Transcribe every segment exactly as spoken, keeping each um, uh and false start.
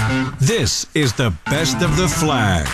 This is the Best of the Flag.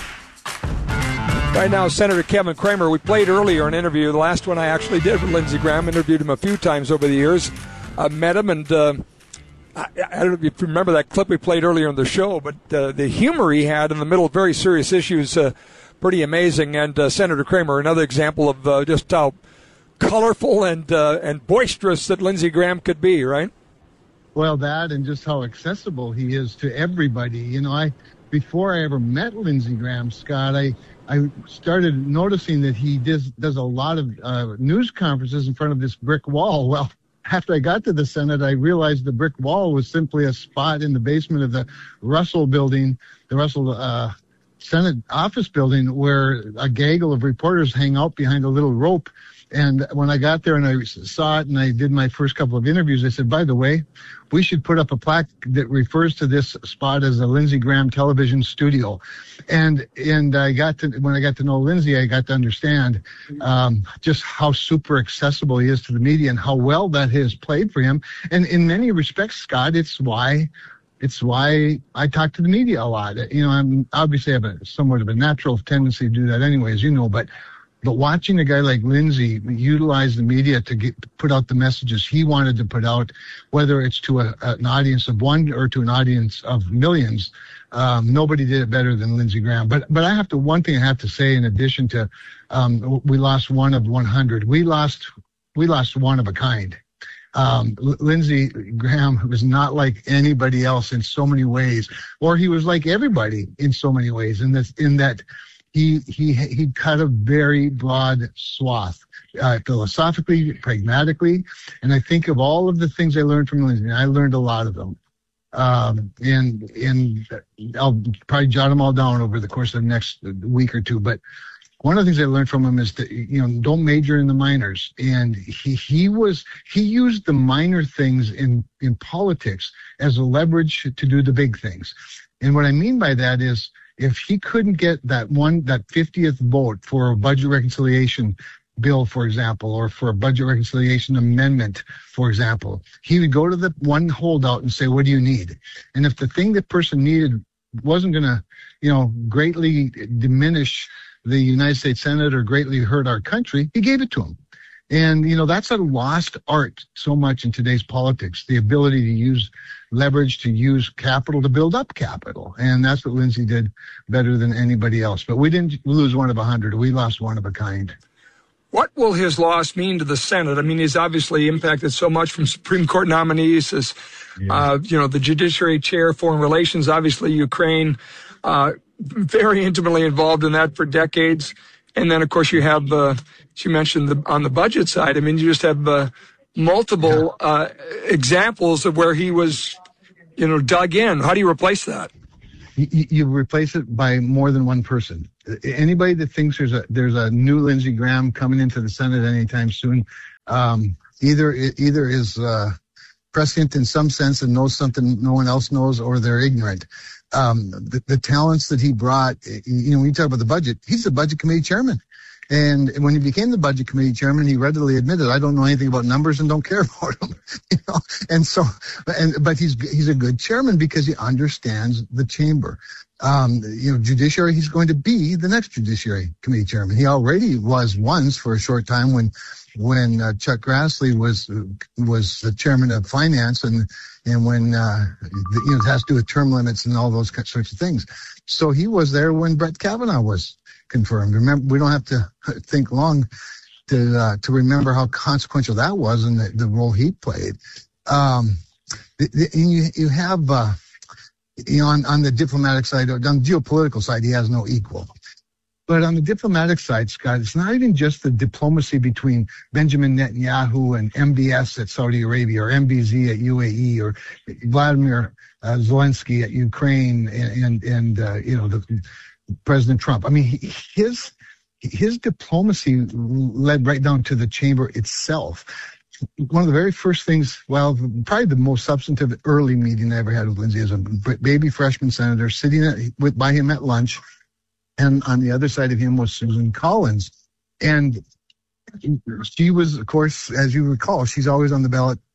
Right now, Senator Kevin Cramer, we played earlier an interview. The last one I actually did with Lindsey Graham, interviewed him a few times over the years. I met him, and uh, I, I don't know if you remember that clip we played earlier in the show, but uh, the humor he had in the middle of very serious issues, uh, pretty amazing. And uh, Senator Cramer, another example of uh, just how colorful and uh, and boisterous that Lindsey Graham could be, right? Well, that and just how accessible he is to everybody. You know, I before I ever met Lindsey Graham, Scott, I I started noticing that he does does a lot of uh, news conferences in front of this brick wall. Well, after I got to the Senate, I realized the brick wall was simply a spot in the basement of the Russell building, the Russell uh, Senate office building, where a gaggle of reporters hang out behind a little rope. And when I got there and I saw it and I did my first couple of interviews, I said, by the way, we should put up a plaque that refers to this spot as a Lindsey Graham television studio. And and I got to, when I got to know Lindsey, I got to understand um, just how super accessible he is to the media and how well that has played for him. And in many respects, Scott, it's why it's why I talk to the media a lot. You know, I'm obviously have a somewhat of a natural tendency to do that anyway, as you know, but But watching a guy like Lindsey utilize the media to get put out the messages he wanted to put out, whether it's to a, an audience of one or to an audience of millions, um, nobody did it better than Lindsey Graham. But but I have to one thing I have to say in addition to um, we lost one of one hundred. We lost we lost one of a kind. Um, Lindsey Graham was not like anybody else in so many ways, or he was like everybody in so many ways. In this in that. He he he cut a very broad swath, uh, philosophically, pragmatically, and I think of all of the things I learned from Lindsey, and I learned a lot of them. Um, and and I'll probably jot them all down over the course of the next week or two. But one of the things I learned from him is that, you know, don't major in the minors. And he he was he used the minor things in in politics as a leverage to do the big things. And what I mean by that is, if he couldn't get that one, that fiftieth vote for a budget reconciliation bill, for example, or for a budget reconciliation amendment, for example, he would go to the one holdout and say, what do you need? And if the thing that person needed wasn't going to, you know, greatly diminish the United States Senate or greatly hurt our country, he gave it to him. And, you know, that's a lost art so much in today's politics, the ability to use leverage, to use capital, to build up capital. And that's what Lindsey did better than anybody else. But we didn't lose one of a hundred. We lost one of a kind. What will his loss mean to the Senate? I mean, he's obviously impacted so much from Supreme Court nominees as, yeah. uh, you know, the Judiciary Chair, Foreign Relations, obviously Ukraine, uh, very intimately involved in that for decades. And then, of course, you have, uh, as you mentioned, the, on the budget side, I mean, you just have uh, multiple uh, examples of where he was, you know, dug in. How do you replace that? You, you replace it by more than one person. Anybody that thinks there's a there's a new Lindsey Graham coming into the Senate anytime soon, um, either either is uh, prescient in some sense and knows something no one else knows, or they're ignorant. Um, the, the talents that he brought, you know, when you talk about the budget, he's the budget committee chairman. And when he became the budget committee chairman, he readily admitted, I don't know anything about numbers and don't care about them. You know, and so, and, but he's, he's a good chairman because he understands the chamber. Um, you know, judiciary, he's going to be the next judiciary committee chairman. He already was once for a short time when, when uh, Chuck Grassley was, was the chairman of finance, and, and when, uh, the, you know, it has to do with term limits and all those sorts of things. So he was there when Brett Kavanaugh was confirmed. Remember, we don't have to think long to uh, to remember how consequential that was and the, the role he played. Um, the, the, and you you have uh, you know on, on the diplomatic side, on the geopolitical side, he has no equal. But on the diplomatic side, Scott, it's not even just the diplomacy between Benjamin Netanyahu and M B S at Saudi Arabia, or M B Z at U A E, or Vladimir uh, Zelensky at Ukraine, and and, and uh, you know the President Trump. I mean, his his diplomacy led right down to the chamber itself. One of the very first things, well, probably the most substantive early meeting I ever had with Lindsey as a baby freshman senator, sitting at, with, by him at lunch, and on the other side of him was Susan Collins. And she was, of course, as you recall, she's always on the ballot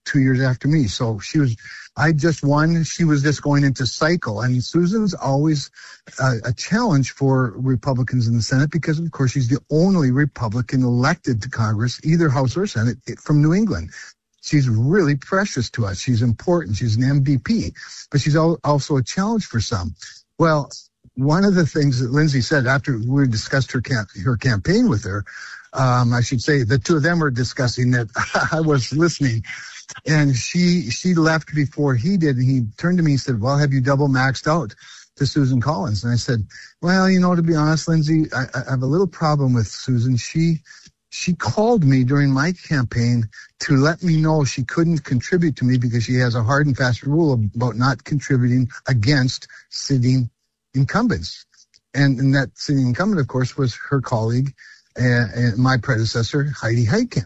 two years after me. So she was, I just won. She was just going into cycle. And Susan's always uh, a challenge for Republicans in the Senate because, of course, she's the only Republican elected to Congress, either House or Senate, from New England. She's really precious to us. She's important. She's an M V P, but she's also a challenge for some. Well, one of the things that Lindsay said after we discussed her camp, her campaign with her, um, I should say the two of them were discussing that. I was listening, and she she left before he did. And he turned to me and said, "Well, have you double maxed out to Susan Collins?" And I said, "Well, you know, to be honest, Lindsay, I, I have a little problem with Susan. She she called me during my campaign to let me know she couldn't contribute to me because she has a hard and fast rule about not contributing against sitting incumbents." And, and that sitting incumbent, of course, was her colleague and, and my predecessor, Heidi Heitkamp.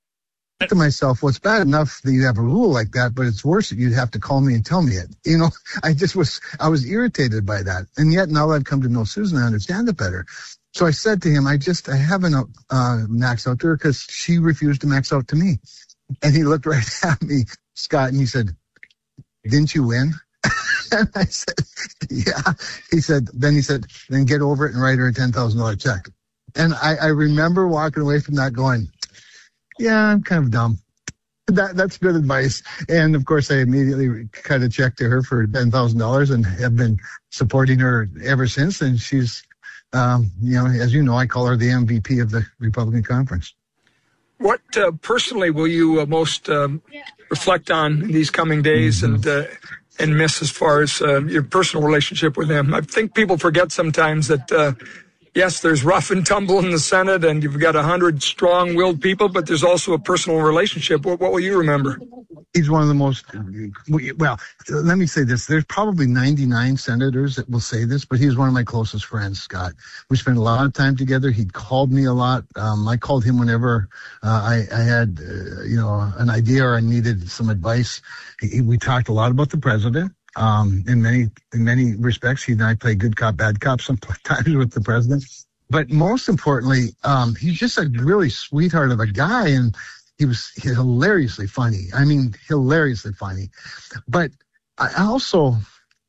I thought to myself, well, it's bad enough that you have a rule like that, but it's worse that you'd have to call me and tell me it. You know, I just was, I was irritated by that. And yet now that I've come to know Susan, I understand it better. So I said to him, I just, I haven't uh, maxed out to her because she refused to max out to me. And he looked right at me, Scott, and he said, "Didn't you win?" And I said, "Yeah." He said, then he said, "Then get over it and write her a ten thousand dollars check." And I, I remember walking away from that going, yeah, I'm kind of dumb. That That's good advice. And of course, I immediately cut a check to her for ten thousand dollars and have been supporting her ever since. And she's, um, you know, as you know, I call her the M V P of the Republican Conference. What uh, personally will you uh, most um, reflect on in these coming days mm-hmm. and uh, and miss as far as uh, your personal relationship with him? I think people forget sometimes that, uh, yes, there's rough and tumble in the Senate and you've got a hundred strong-willed people, but there's also a personal relationship. What, what will you remember? He's one of the most, well, let me say this. There's probably ninety-nine senators that will say this, but he's one of my closest friends, Scott. We spent a lot of time together. He called me a lot. Um, I called him whenever uh, I, I had, uh, you know, an idea or I needed some advice. He, we talked a lot about the president. Um, in many, in many respects, he and I play good cop, bad cop sometimes with the president. But most importantly, um, he's just a really sweetheart of a guy, and he was hilariously funny. I mean, hilariously funny. But I also,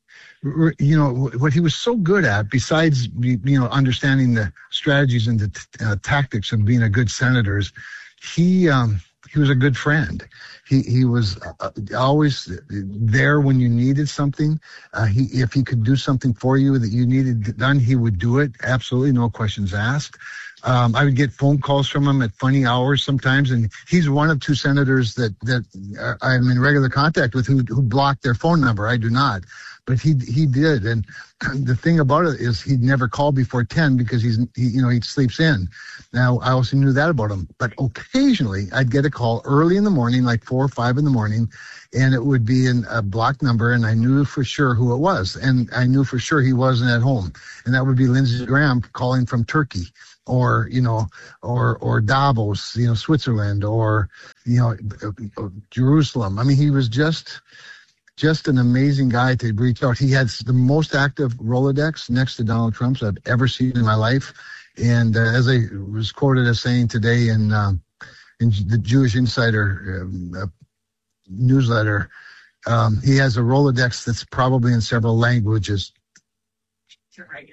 you know, what he was so good at, besides, you know, understanding the strategies and the uh, tactics of being a good senator, is he, um, he was a good friend. He he was uh, always there when you needed something. Uh, he if he could do something for you that you needed done, he would do it. Absolutely, no questions asked. Um, I would get phone calls from him at funny hours sometimes, and he's one of two senators that that I'm in regular contact with who who blocked their phone number. I do not, but he he did. And the thing about it is he'd never call before ten because he's he, you know he sleeps in. Now I also knew that about him, but occasionally I'd get a call early in the morning, like four or five in the morning, and it would be in a blocked number, and I knew for sure who it was, and I knew for sure he wasn't at home, and that would be Lindsey Graham calling from Turkey. Or, you know, or, or Davos, you know, Switzerland, or, you know, Jerusalem. I mean, he was just, just an amazing guy to reach out. He had the most active Rolodex next to Donald Trump's I've ever seen in my life. And uh, as I was quoted as saying today in, um, in the Jewish Insider um, uh, newsletter, um, he has a Rolodex that's probably in several languages. You're right.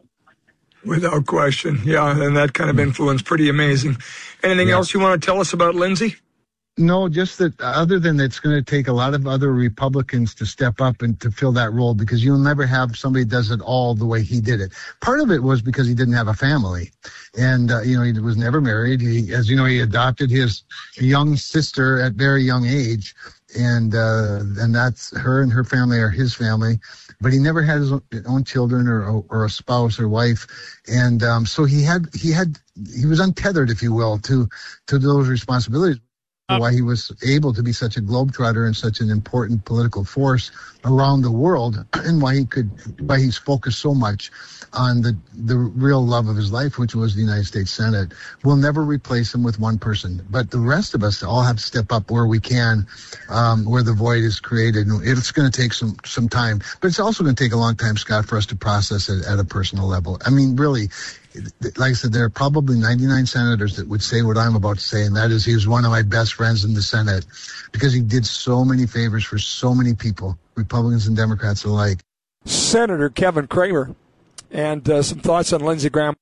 Without question. Yeah, and that kind of influence, pretty amazing. Anything yeah. else you want to tell us about Lindsay? No, just that other than that, it's going to take a lot of other Republicans to step up and to fill that role, because you'll never have somebody that does it all the way he did it. Part of it was because he didn't have a family. And, uh, you know, he was never married. He, as you know, he adopted his young sister at very young age. And, uh, and that's her and her family are his family. But he never had his own children or or a spouse or wife, and um, so he had he had he was untethered, if you will, to to those responsibilities. Why he was able to be such a globetrotter and such an important political force around the world, and why he could why he's focused so much on the the real love of his life, which was the United States Senate. We'll never replace him with one person, but the rest of us all have to step up where we can, um, where the void is created. And it's going to take some some time, but it's also going to take a long time, Scott, for us to process it at a personal level. I mean, really, like I said, there are probably ninety-nine senators that would say what I'm about to say, and that is he was one of my best friends in the Senate because he did so many favors for so many people, Republicans and Democrats alike. Senator Kevin Cramer, and uh, some thoughts on Lindsey Graham.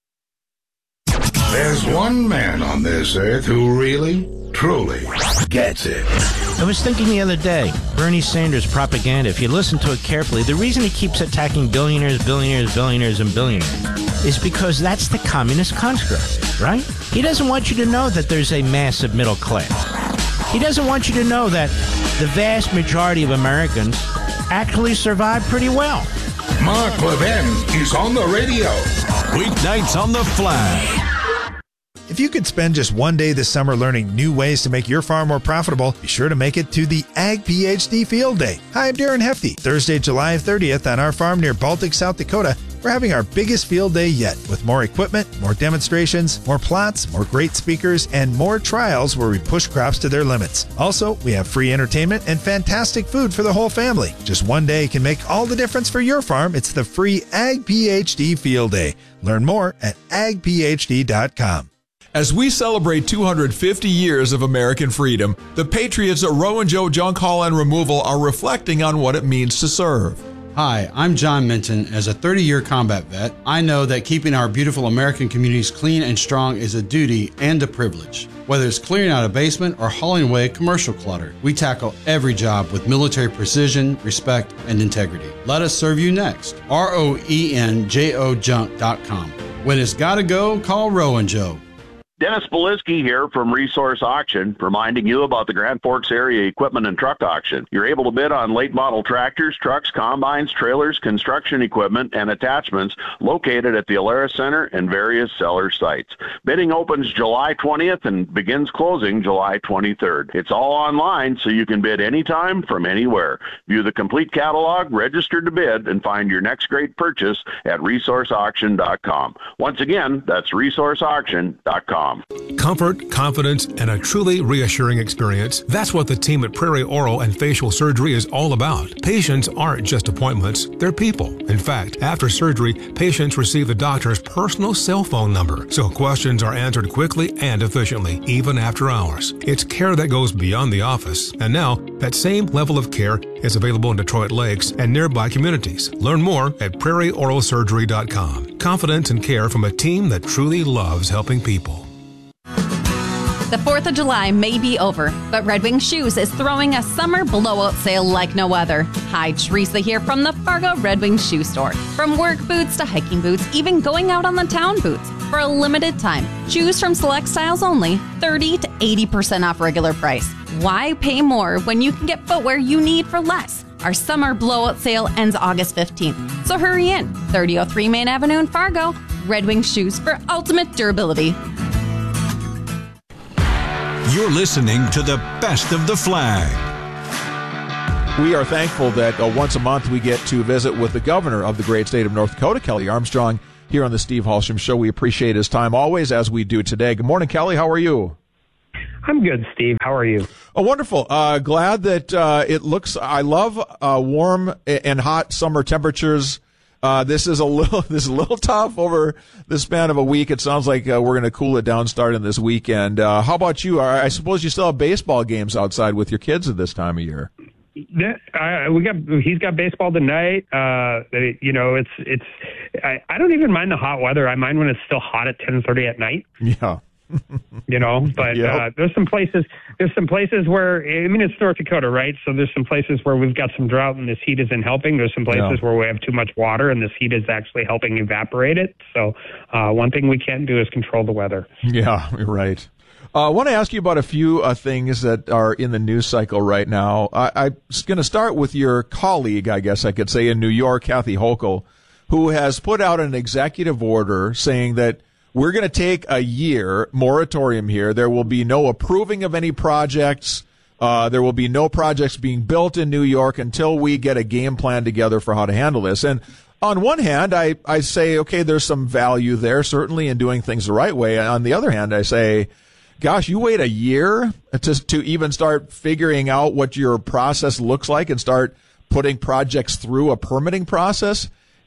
There's one man on this earth who really, truly gets it. I was thinking the other day, Bernie Sanders propaganda, if you listen to it carefully, the reason he keeps attacking billionaires, billionaires, billionaires, and billionaires is because that's the communist construct, right? He doesn't want you to know that there's a massive middle class. He doesn't want you to know that the vast majority of Americans actually survive pretty well. Mark Levin is on the radio. Weeknights on the Flag. If you could spend just one day this summer learning new ways to make your farm more profitable, be sure to make it to the Ag PhD Field Day. Hi, I'm Darren Hefty. Thursday, July thirtieth on our farm near Baltic, South Dakota, we're having our biggest field day yet with more equipment, more demonstrations, more plots, more great speakers, and more trials where we push crops to their limits. Also, we have free entertainment and fantastic food for the whole family. Just one day can make all the difference for your farm. It's the free Ag PhD Field Day. Learn more at ag p h d dot com. As we celebrate two hundred fifty years of American freedom, the Patriots at Rowan Joe Junk Haul and Removal are reflecting on what it means to serve. Hi, I'm John Minton. As a thirty-year combat vet, I know that keeping our beautiful American communities clean and strong is a duty and a privilege. Whether it's clearing out a basement or hauling away commercial clutter, we tackle every job with military precision, respect, and integrity. Let us serve you next. R O E N J O junk dot com. When it's gotta go, call Rowan Joe. Dennis Belisky here from Resource Auction, reminding you about the Grand Forks Area Equipment and Truck Auction. You're able to bid on late model tractors, trucks, combines, trailers, construction equipment, and attachments located at the Alara Center and various seller sites. Bidding opens July twentieth and begins closing July twenty-third. It's all online, so you can bid anytime from anywhere. View the complete catalog, register to bid, and find your next great purchase at resource auction dot com. Once again, that's resource auction dot com. Comfort, confidence, and a truly reassuring experience. That's what the team at Prairie Oral and Facial Surgery is all about. Patients aren't just appointments, they're people. In fact, after surgery, patients receive the doctor's personal cell phone number, so questions are answered quickly and efficiently, even after hours. It's care that goes beyond the office. And now, that same level of care is available in Detroit Lakes and nearby communities. Learn more at prairie oral surgery dot com. Confidence and care from a team that truly loves helping people. The fourth of July may be over, but Red Wing Shoes is throwing a summer blowout sale like no other. Hi, Teresa here from the Fargo Red Wing Shoe Store. From work boots to hiking boots, even going out on the town boots. For a limited time, choose from select styles only, thirty to eighty percent off regular price. Why pay more when you can get footwear you need for less? Our summer blowout sale ends August fifteenth, so hurry in. thirty oh three Main Avenue in Fargo. Red Wing Shoes for ultimate durability. You're listening to the Best of the Flag. We are thankful that uh, once a month we get to visit with the governor of the great state of North Dakota, Kelly Armstrong, here on the Steve Hallstrom Show. We appreciate his time always, as we do today. Good morning, Kelly. How are you? I'm good, Steve. How are you? Oh, wonderful. Uh, glad that uh, it looks, I love uh, warm and hot summer temperatures. Uh, this is a little, this is a little tough over the span of a week. It sounds like uh, we're going to cool it down starting this weekend. Uh, how about you? I suppose you still have baseball games outside with your kids at this time of year. Yeah, uh, we got, he's got baseball tonight. Uh, you know, it's, it's, I, I don't even mind the hot weather. I mind when it's still hot at ten thirty at night. Yeah. You know, but yep. uh, there's some places, there's some places where, I mean, it's North Dakota, right? So there's some places where we've got some drought and this heat isn't helping. There's some places yeah. where we have too much water and this heat is actually helping evaporate it. So uh, one thing we can't do is control the weather. Yeah, right. Uh, I want to ask you about a few uh, things that are in the news cycle right now. I, I'm going to start with your colleague, I guess I could say, in New York, Kathy Hochul, who has put out an executive order saying that we're going to take a year moratorium here. There will be no approving of any projects. Uh, there will be no projects being built in New York until we get a game plan together for how to handle this. And on one hand, I, I say, okay, there's some value there, certainly, in doing things the right way. And on the other hand, I say, gosh, you wait a year to, to even start figuring out what your process looks like and start putting projects through a permitting process.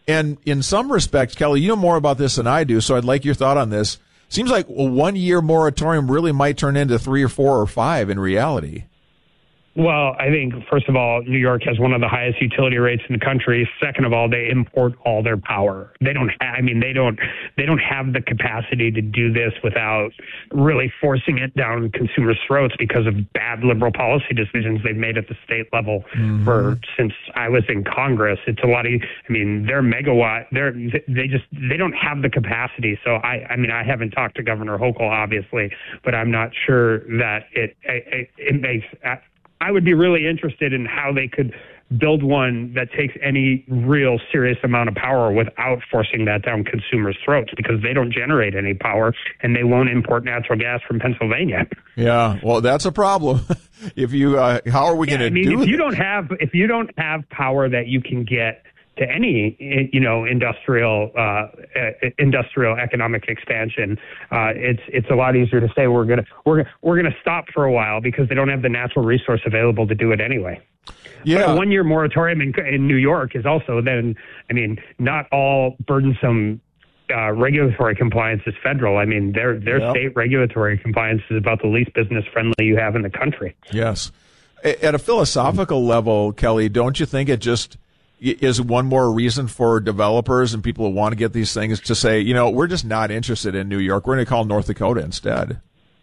And in some respects, Kelly, you know more about this than I do, so I'd like your thought on this. Seems like a one-year moratorium really might turn into three or four or five in reality. Well, I think, first of all, New York has one of the highest utility rates in the country. Second of all, they import all their power. They don't ha- I mean, they don't, they don't have the capacity to do this without really forcing it down consumers' throats because of bad liberal policy decisions they've made at the state level mm-hmm. for, since I was in Congress. It's a lot of, I mean, they're megawatt, they're, they just, they don't have the capacity. So I, I mean, I haven't talked to Governor Hochul, obviously, but I'm not sure that it, it, it makes, I would be really interested in how they could build one that takes any real serious amount of power without forcing that down consumers' throats, because they don't generate any power and they won't import natural gas from Pennsylvania. Yeah, well, that's a problem. If you, uh, how are we yeah, going to I mean, do if you that? don't have, if you don't have power that you can get to any, you know, industrial, uh, industrial economic expansion, uh, it's it's a lot easier to say we're gonna we're we're gonna stop for a while because they don't have the natural resource available to do it anyway. Yeah, but a one-year moratorium in, in New York is also then, I mean, not all burdensome uh, regulatory compliance is federal. I mean, their their yep. state regulatory compliance is about the least business friendly you have in the country. Yes, at a philosophical level, Kelly, don't you think it just is one more reason for developers and people who want to get these things to say, you know, we're just not interested in New York. We're going to call North Dakota instead.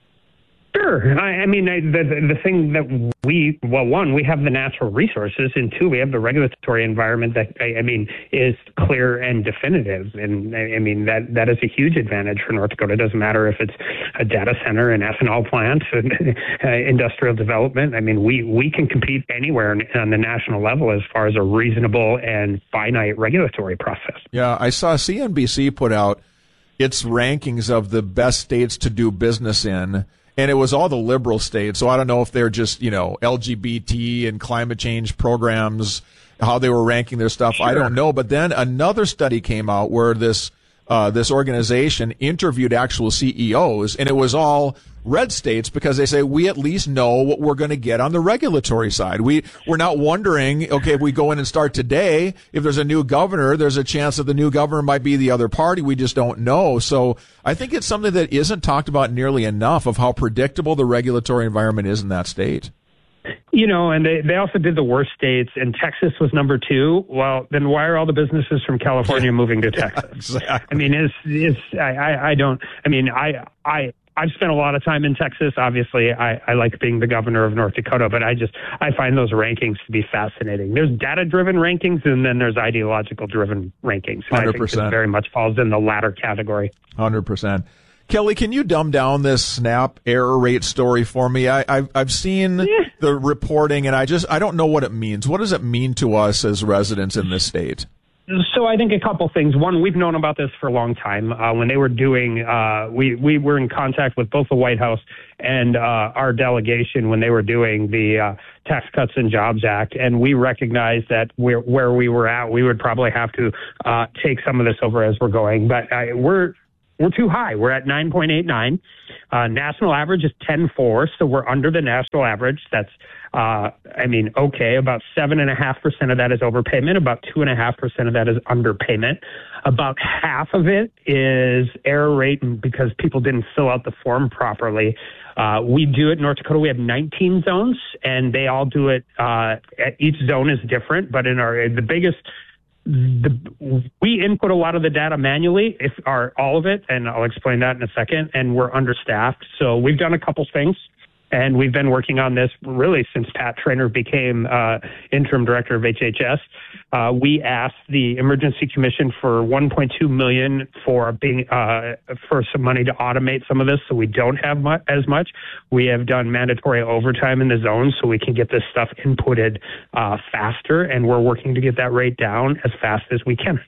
Sure. I, I mean, I, the the thing that we, well, one, we have the natural resources, and two, we have the regulatory environment that, I, I mean, is clear and definitive. And I, I mean, that that is a huge advantage for North Dakota. It doesn't matter if it's a data center, an ethanol plant, uh, industrial development. I mean, we, we can compete anywhere on the national level as far as a reasonable and finite regulatory process. Yeah, I saw C N B C put out its rankings of the best states to do business in. And it was all the liberal states, so I don't know if they're just, you know, L G B T and climate change programs, how they were ranking their stuff. Sure. I don't know. But then another study came out where this uh, this organization interviewed actual C E Os, and it was all red states because they say we at least know what we're going to get on the regulatory side. We, we're not wondering, okay, if we go in and start today, if there's a new governor, there's a chance that the new governor might be the other party. We just don't know. So I think it's something that isn't talked about nearly enough of how predictable the regulatory environment is in that state. You know, and they, they also did the worst states, and Texas was number two. Well, then why are all the businesses from California yeah. moving to Texas? Exactly. I mean, it's, it's, I, I, I don't, I mean, I, I, I've spent a lot of time in Texas. Obviously, I, I like being the governor of North Dakota, but I just, I find those rankings to be fascinating. There's data-driven rankings, and then there's ideological-driven rankings. And one hundred percent. I think it very much falls in the latter category. one hundred percent. Kelly, can you dumb down this SNAP error rate story for me? I, I've, I've seen yeah. the reporting, and I just, I don't know what it means. What does it mean to us as residents in this state? So I think a couple things. One, we've known about this for a long time. Uh, when they were doing, uh, we, we were in contact with both the White House and uh, our delegation when they were doing the uh, Tax Cuts and Jobs Act. And we recognized that we're, where we were at, we would probably have to uh, take some of this over as we're going. But uh, we're we're too high. We're at nine point eight nine. Uh, national average is ten point four, so we're under the national average. That's Uh, I mean, okay, about seven and a half percent of that is overpayment. About two and a half percent of that is underpayment. About half of it is error rate because people didn't fill out the form properly. Uh, we do it in North Dakota. We have nineteen zones, and they all do it. Uh, each zone is different, but in our the biggest. The, we input a lot of the data manually, if are all of it, and I'll explain that in a second. And we're understaffed, so we've done a couple things. And we've been working on this really since Pat Traynor became uh, interim director of H H S. Uh, we asked the Emergency Commission for one point two million dollars for being uh, for some money to automate some of this, so we don't have mu- as much. We have done mandatory overtime in the zone, so we can get this stuff inputted uh, faster, and we're working to get that rate down as fast as we can.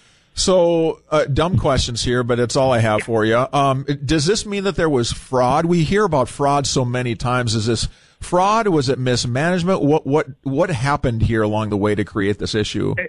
So, uh, dumb questions here, but it's all I have for you. Um, does this mean that there was fraud? We hear about fraud so many times. Is this fraud? Was it mismanagement? What what what happened here along the way to create this issue? I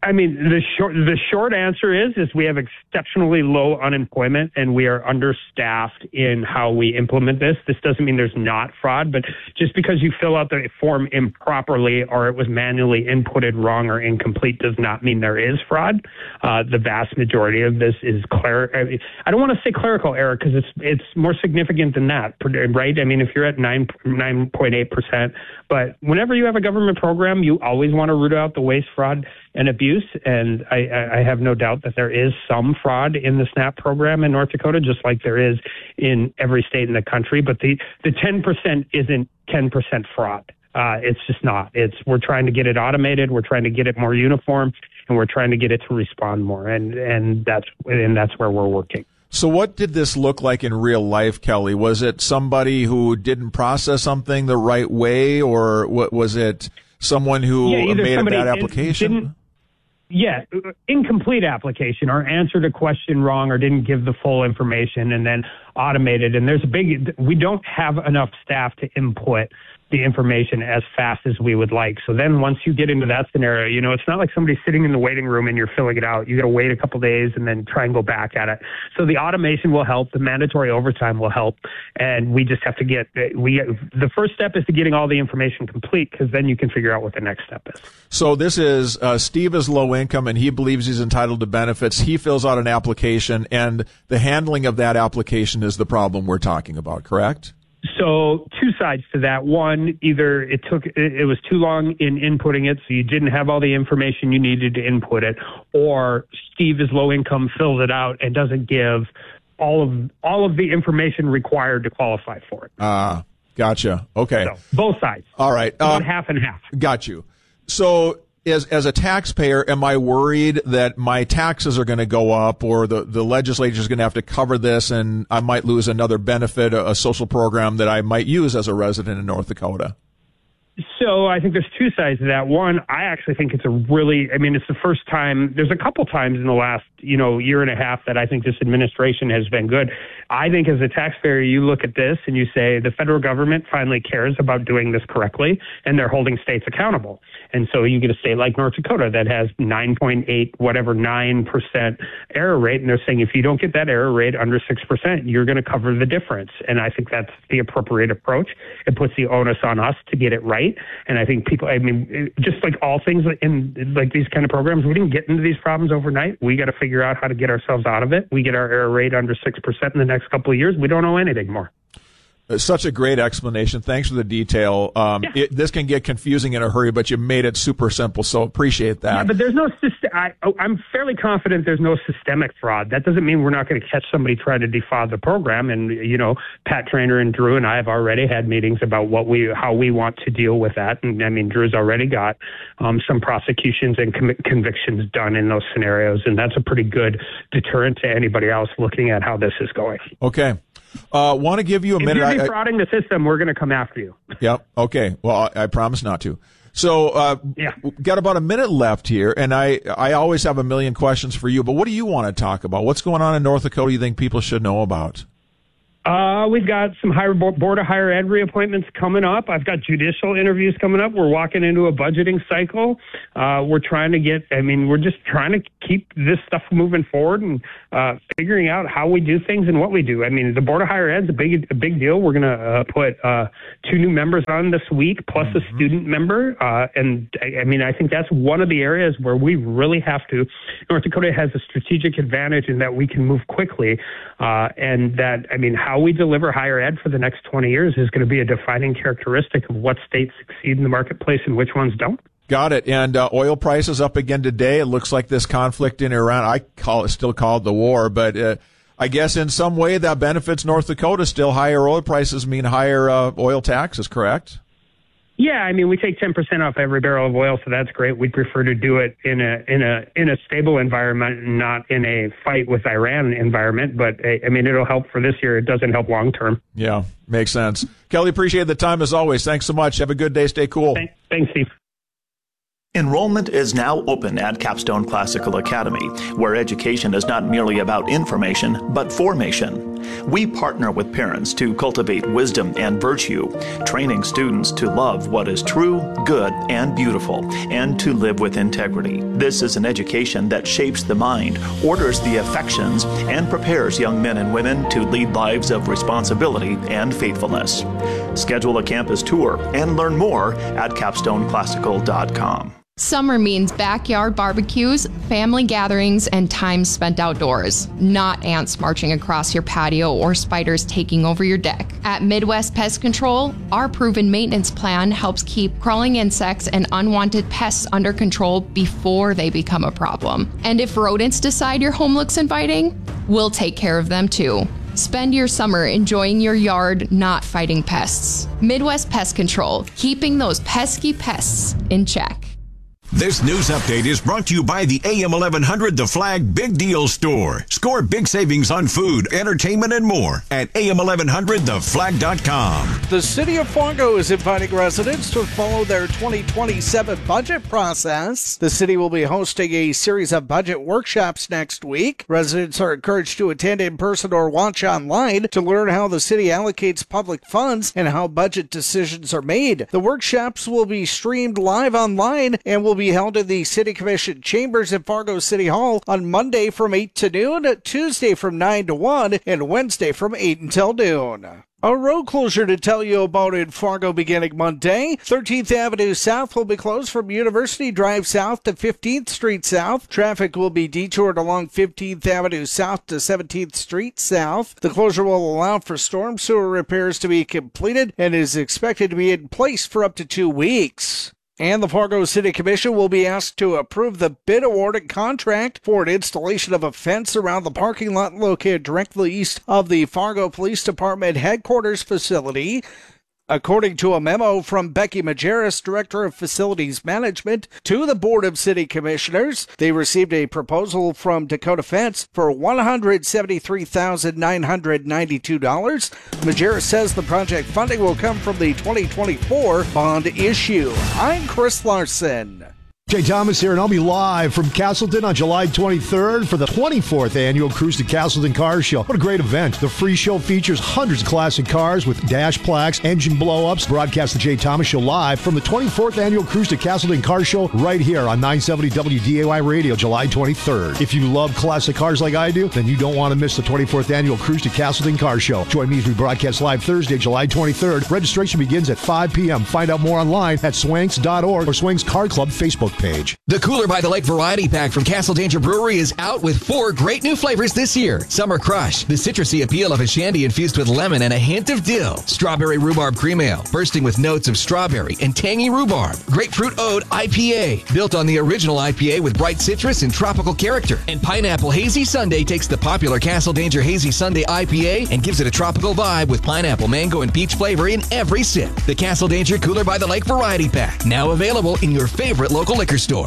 I mean, the short the short answer is is we have exceptionally low unemployment, and we are understaffed in how we implement this. This doesn't mean there's not fraud, but just because you fill out the form improperly or it was manually inputted wrong or incomplete does not mean there is fraud. Uh, the vast majority of this is cler- I don't want to say clerical error because it's it's more significant than that, right? I mean, if you're at nine nine point eight percent, but whenever you have a government program, you always want to root out the waste, fraud, and abuse. And I, I have no doubt that there is some fraud in the SNAP program in North Dakota, just like there is in every state in the country. But the, the ten percent isn't ten percent fraud. Uh, it's just not. It's we're trying to get it automated. We're trying to get it more uniform, and we're trying to get it to respond more. And and that's and that's where we're working. So what did this look like in real life, Kelly? Was it somebody who didn't process something the right way, or what was it someone who yeah, made a bad application? Yeah, incomplete application or answered a question wrong or didn't give the full information and then automated. And there's a big, we don't have enough staff to input the information as fast as we would like. So then once you get into that scenario, you know, it's not like somebody sitting in the waiting room and you're filling it out. You got to wait a couple days and then try and go back at it. So the automation will help. The mandatory overtime will help. And we just have to get, we, the first step is to getting all the information complete, because then you can figure out what the next step is. So this is, uh, Steve is low income and he believes he's entitled to benefits. He fills out an application, and the handling of that application is the problem we're talking about, correct? So two sides to that. One, either it took, it was too long in inputting it, so you didn't have all the information you needed to input it, or Steve is low income, fills it out, and doesn't give all of all of the information required to qualify for it. Ah, uh, gotcha. Okay. So both sides. All right. About Um, half and half. Got you. So as as a taxpayer, am I worried that my taxes are going to go up, or the, the legislature is going to have to cover this and I might lose another benefit, a, a social program that I might use as a resident in North Dakota? So I think there's two sides to that. One, I actually think it's a really, I mean, it's the first time, there's a couple times in the last, you know, year and a half that I think this administration has been good. I think as a taxpayer, you look at this and you say the federal government finally cares about doing this correctly, and they're holding states accountable. And so you get a state like North Dakota that has nine point eight, whatever, nine percent error rate. And they're saying if you don't get that error rate under six percent, you're going to cover the difference. And I think that's the appropriate approach. It puts the onus on us to get it right. And I think people, I mean, just like all things in like these kind of programs, we didn't get into these problems overnight. We got to figure out how to get ourselves out of it. We get our error rate under six percent in the next couple of years. We don't owe anything more. Such a great explanation. Thanks for the detail. Um, yeah. it, this can get confusing in a hurry, but you made it super simple, so appreciate that. Yeah, but there's no system. I, I'm fairly confident there's no systemic fraud. That doesn't mean we're not going to catch somebody trying to defraud the program. And, you know, Pat Trainer and Drew and I have already had meetings about what we, how we want to deal with that. And I mean, Drew's already got um, some prosecutions and com- convictions done in those scenarios. And that's a pretty good deterrent to anybody else looking at how this is going. Okay. Uh, want to give you a if minute. If you're defrauding I, the system, we're going to come after you. Yep. Okay. Well, I, I promise not to. So, uh, yeah. got about a minute left here, and I, I always have a million questions for you, but what do you want to talk about? What's going on in North Dakota you think people should know about? Uh, we've got some higher board of higher ed reappointments coming up. I've got judicial interviews coming up. We're walking into a budgeting cycle. Uh, we're trying to get, I mean, we're just trying to keep this stuff moving forward and uh, figuring out how we do things and what we do. I mean, the board of higher ed is a big, a big deal. We're going to uh, put uh, two new members on this week, plus mm-hmm. a student member. Uh, and I, I mean, I think that's one of the areas where we really have to. North Dakota has a strategic advantage in that we can move quickly, uh, and that, I mean, how we deliver higher ed for the next twenty years is going to be a defining characteristic of what states succeed in the marketplace and which ones don't. Got it. And uh, oil prices up again today. It looks like this conflict in Iran, I call it, still call it the war, but uh, I guess in some way that benefits North Dakota. Still higher oil prices mean higher uh, oil taxes, correct? Yeah, I mean, we take ten percent off every barrel of oil, so that's great. We'd prefer to do it in a in a in a stable environment and not in a fight with Iran environment. But I mean, it'll help for this year. It doesn't help long term. Yeah, makes sense. Kelly, appreciate the time as always. Thanks so much. Have a good day. Stay cool. Thanks, Thanks Steve. Enrollment is now open at Capstone Classical Academy, where education is not merely about information, but formation. We partner with parents to cultivate wisdom and virtue, training students to love what is true, good, and beautiful, and to live with integrity. This is an education that shapes the mind, orders the affections, and prepares young men and women to lead lives of responsibility and faithfulness. Schedule a campus tour and learn more at capstone classical dot com. Summer means backyard barbecues, family gatherings, and time spent outdoors, not ants marching across your patio or spiders taking over your deck. At Midwest Pest Control, our proven maintenance plan helps keep crawling insects and unwanted pests under control before they become a problem. And if rodents decide your home looks inviting, we'll take care of them too. Spend your summer enjoying your yard, not fighting pests. Midwest Pest Control, keeping those pesky pests in check. This news update is brought to you by the A M eleven hundred The Flag Big Deal Store. Score big savings on food, entertainment, and more at A M eleven hundred the flag dot com. The City of Fargo is inviting residents to follow their twenty twenty-seven budget process. The city will be hosting a series of budget workshops next week. Residents are encouraged to attend in person or watch online to learn how the city allocates public funds and how budget decisions are made. The workshops will be streamed live online and will be held in the City Commission chambers at Fargo City Hall on Monday from eight to noon, Tuesday from nine to one, and Wednesday from eight until noon. A road closure to tell you about in Fargo beginning Monday. thirteenth Avenue South will be closed from University Drive South to fifteenth Street South. Traffic will be detoured along fifteenth Avenue South to seventeenth Street South. The closure will allow for storm sewer repairs to be completed and is expected to be in place for up to two weeks. And the Fargo City Commission will be asked to approve the bid awarded contract for an installation of a fence around the parking lot located directly east of the Fargo Police Department headquarters facility. According to a memo from Becky Majerus, Director of Facilities Management, to the Board of City Commissioners, they received a proposal from Dakota Fence for one hundred seventy-three thousand nine hundred ninety-two dollars. Majerus says the project funding will come from the twenty twenty-four bond issue. I'm Chris Larson. Jay Thomas here, and I'll be live from Castleton on July twenty-third for the twenty-fourth annual Cruise to Castleton Car Show. What a great event. The free show features hundreds of classic cars with dash plaques, engine blow-ups. Broadcast the Jay Thomas Show live from the twenty-fourth annual Cruise to Castleton Car Show right here on nine seventy W D A Y Radio, July twenty-third. If you love classic cars like I do, then you don't want to miss the twenty-fourth annual Cruise to Castleton Car Show. Join me as we broadcast live Thursday, July twenty-third. Registration begins at five p.m. Find out more online at swanks dot org or Swanks Car Club Facebook page. The Cooler by the Lake Variety Pack from Castle Danger Brewery is out with four great new flavors this year. Summer Crush, the citrusy appeal of a shandy infused with lemon and a hint of dill. Strawberry Rhubarb Cream Ale, bursting with notes of strawberry and tangy rhubarb. Grapefruit Ode I P A, built on the original I P A with bright citrus and tropical character. And Pineapple Hazy Sundae takes the popular Castle Danger Hazy Sundae I P A and gives it a tropical vibe with pineapple, mango, and peach flavor in every sip. The Castle Danger Cooler by the Lake Variety Pack, now available in your favorite local liquor store.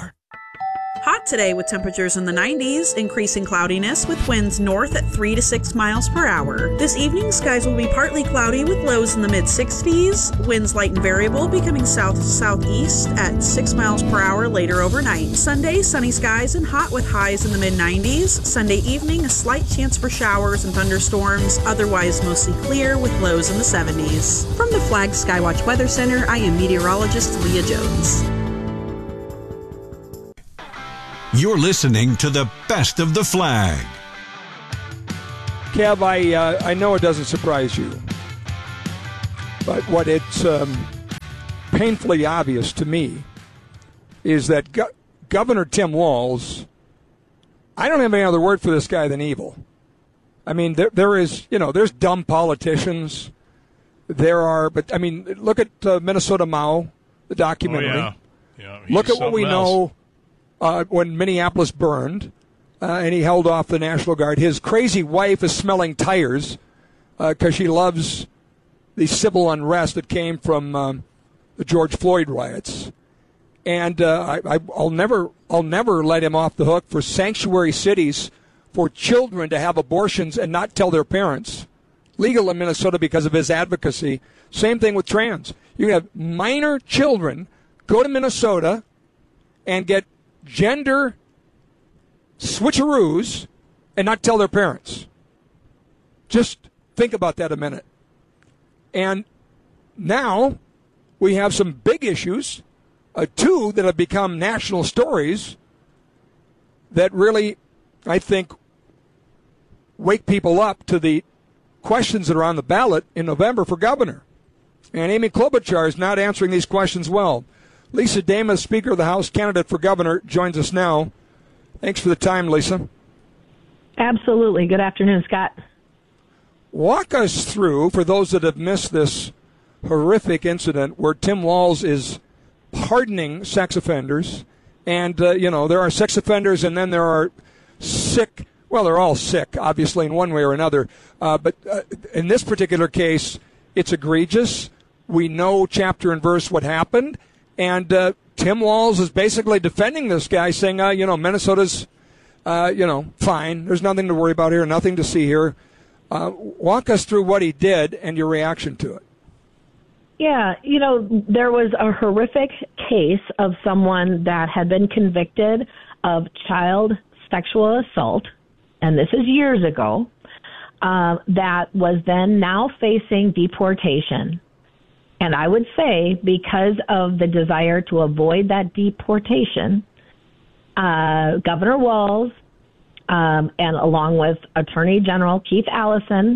Hot today with temperatures in the nineties, increasing cloudiness with winds north at three to six miles per hour. This evening, skies will be partly cloudy with lows in the mid sixties. Winds light and variable, becoming south to southeast at six miles per hour later overnight. Sunday, sunny skies and hot with highs in the mid nineties. Sunday evening, a slight chance for showers and thunderstorms, otherwise mostly clear with lows in the seventies. From the Flag Skywatch Weather Center, I am meteorologist Leah Jones. You're listening to the Best of the Flag. Kev, I, uh, I know it doesn't surprise you, but what it's um, painfully obvious to me is that Go- Governor Tim Walz, I don't have any other word for this guy than evil. I mean, there there is, you know, there's dumb politicians. There are, but I mean, look at uh, Minnesota Mao, the documentary. Oh, yeah. Yeah, look at what we else. know. Uh, when Minneapolis burned, uh, and he held off the National Guard. His crazy wife is smelling tires because uh, she loves the civil unrest that came from um, the George Floyd riots. And uh, I, I, I'll never, I'll never let him off the hook for sanctuary cities for children to have abortions and not tell their parents. Legal in Minnesota because of his advocacy. Same thing with trans. You can have minor children go to Minnesota and get gender switcheroos and not tell their parents. Just think about that a minute. And now we have some big issues, uh, two that have become national stories that really, I think, wake people up to the questions that are on the ballot in November for governor. And Amy Klobuchar is not answering these questions well. Lisa Damas, Speaker of the House, candidate for governor, joins us now. Thanks for the time, Lisa. Absolutely. Good afternoon, Scott. Walk us through, for those that have missed this horrific incident where Tim Walz is pardoning sex offenders. And, uh, you know, there are sex offenders and then there are sick, well, they're all sick, obviously, in one way or another. Uh, but uh, in this particular case, it's egregious. We know chapter and verse what happened. And uh, Tim Walz is basically defending this guy, saying, uh, you know, Minnesota's, uh, you know, fine. There's nothing to worry about here, nothing to see here. Uh, walk us through what he did and your reaction to it. Yeah, you know, there was a horrific case of someone that had been convicted of child sexual assault, and this is years ago, uh, that was then now facing deportation. And I would say because of the desire to avoid that deportation, uh, Governor Walz, um, and along with Attorney General Keith Allison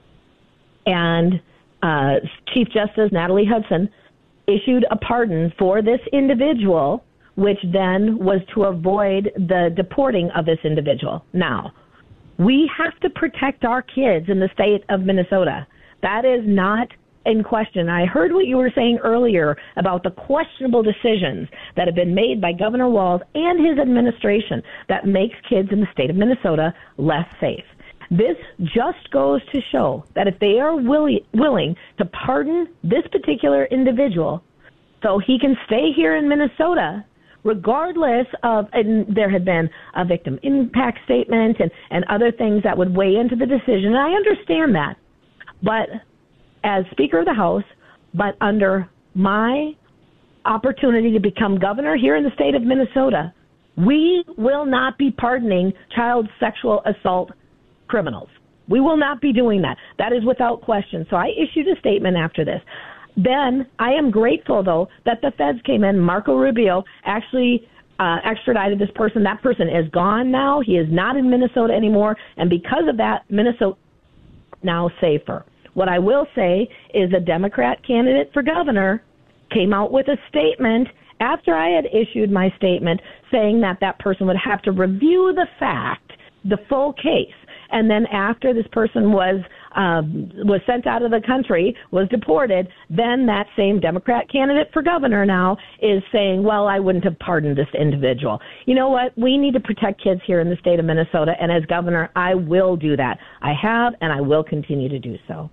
and uh, Chief Justice Natalie Hudson, issued a pardon for this individual, which then was to avoid the deporting of this individual. Now, we have to protect our kids in the state of Minnesota. That is not in question. I heard what you were saying earlier about the questionable decisions that have been made by Governor Walz and his administration that makes kids in the state of Minnesota less safe. This just goes to show that if they are willi- willing to pardon this particular individual so he can stay here in Minnesota, regardless of, and there had been a victim impact statement and, and other things that would weigh into the decision, and I understand that. But as Speaker of the House, but under my opportunity to become governor here in the state of Minnesota, we will not be pardoning child sexual assault criminals. We will not be doing that. That is without question. So I issued a statement after this. Then I am grateful, though, that the feds came in. Marco Rubio actually uh, extradited this person. That person is gone now. He is not in Minnesota anymore. And because of that, Minnesota is now safer. What I will say is a Democrat candidate for governor came out with a statement after I had issued my statement saying that that person would have to review the fact, the full case. And then after this person was um, was sent out of the country, was deported, then that same Democrat candidate for governor now is saying, well, I wouldn't have pardoned this individual. You know what? We need to protect kids here in the state of Minnesota. And as governor, I will do that. I have, and I will continue to do so.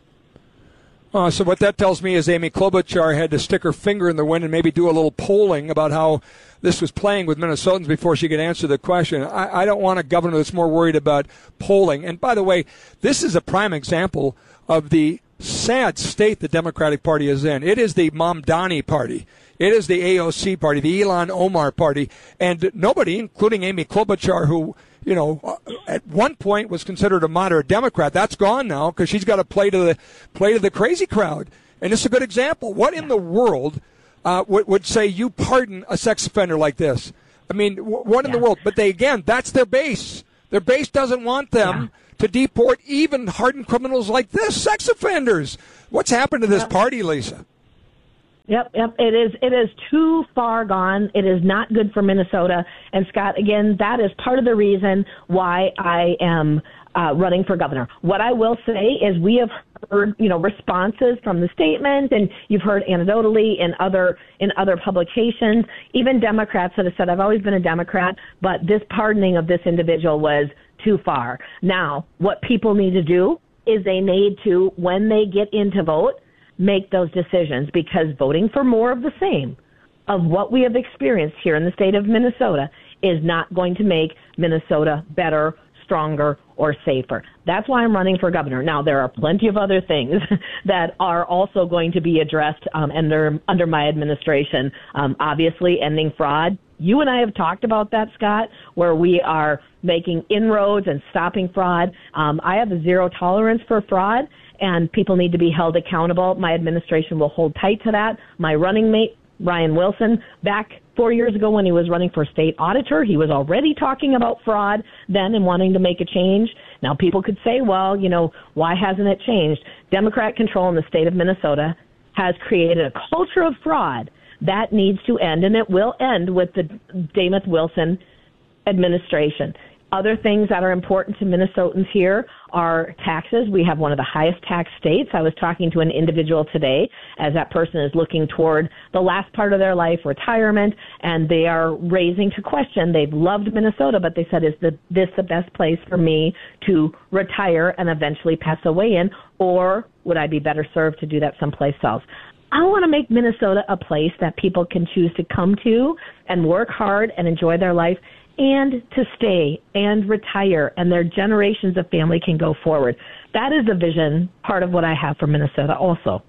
Uh, so what that tells me is Amy Klobuchar had to stick her finger in the wind and maybe do a little polling about how this was playing with Minnesotans before she could answer the question. I, I don't want a governor that's more worried about polling. And by the way, this is a prime example of the sad state the Democratic Party is in. It is the Mamdani Party. It is the A O C Party, the Ilhan Omar Party. And nobody, including Amy Klobuchar, who, you know, at one point was considered a moderate Democrat. That's gone now because she's got to play to the play to the crazy crowd. And it's a good example. What in the world uh, would, would say you pardon a sex offender like this? I mean, what in yeah. the world? But they, again, that's their base. Their base doesn't want them yeah. to deport even hardened criminals like this, sex offenders. What's happened to this yep. party, Lisa? Yep, yep. It is. It is too far gone. It is not good for Minnesota. And Scott, again, that is part of the reason why I am uh, running for governor. What I will say is we have heard, you know, responses from the statement, and you've heard anecdotally in other in other publications, even Democrats that have said, I've always been a Democrat, but this pardoning of this individual was too far. Now, what people need to do is they need to, when they get in to vote, make those decisions, because voting for more of the same of what we have experienced here in the state of Minnesota is not going to make Minnesota better, stronger, or safer. That's why I'm running for governor. Now, there are plenty of other things that are also going to be addressed um, under, under my administration. Um, obviously, ending fraud You and I have talked about that, Scott, where we are making inroads and stopping fraud. Um, I have a zero tolerance for fraud, and people need to be held accountable. My administration will hold tight to that. My running mate, Ryan Wilson, back four years ago when he was running for state auditor, he was already talking about fraud then and wanting to make a change. Now, people could say, well, you know, why hasn't it changed? Democrat control in the state of Minnesota has created a culture of fraud that needs to end, and it will end with the Damith Wilson administration. Other things that are important to Minnesotans here are taxes. We have one of the highest tax states. I was talking to an individual today as that person is looking toward the last part of their life, retirement, and they are raising to question. They've loved Minnesota, but they said, is the, this the best place for me to retire and eventually pass away in, or would I be better served to do that someplace else? I want to make Minnesota a place that people can choose to come to and work hard and enjoy their life, and to stay and retire, and their generations of family can go forward. That is the vision, part of what I have for Minnesota also.